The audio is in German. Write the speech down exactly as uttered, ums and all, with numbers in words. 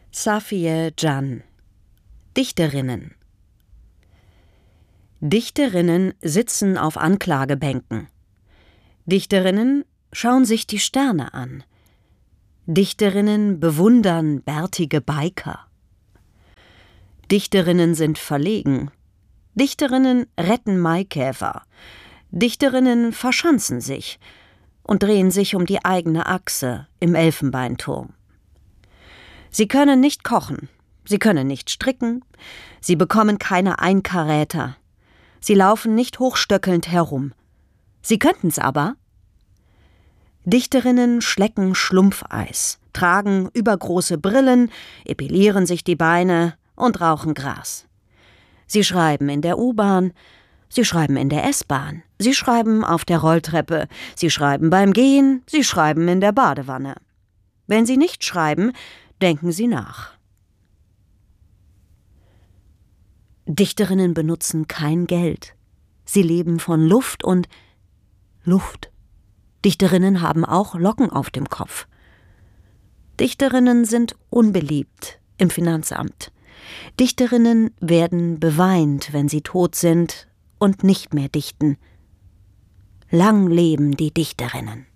Safiye Can. Dichterinnen. Dichterinnen sitzen auf Anklagebänken. Dichterinnen schauen sich die Sterne an. Dichterinnen bewundern bärtige Biker. Dichterinnen sind verlegen. Dichterinnen retten Maikäfer. Dichterinnen verschanzen sich und drehen sich um die eigene Achse im Elfenbeinturm. Sie können nicht kochen, sie können nicht stricken, sie bekommen keine Einkaräter, sie laufen nicht hochstöckelnd herum. Sie könnten's aber. Dichterinnen schlecken Schlumpfeis, tragen übergroße Brillen, epilieren sich die Beine und rauchen Gras. Sie schreiben in der U-Bahn, sie schreiben in der S-Bahn, sie schreiben auf der Rolltreppe, sie schreiben beim Gehen, sie schreiben in der Badewanne. Wenn sie nicht schreiben, denken sie nach. Dichterinnen benutzen kein Geld. Sie leben von Luft und Luft. Dichterinnen haben auch Locken auf dem Kopf. Dichterinnen sind unbeliebt im Finanzamt. Dichterinnen werden beweint, wenn sie tot sind und nicht mehr dichten. Lang leben die Dichterinnen.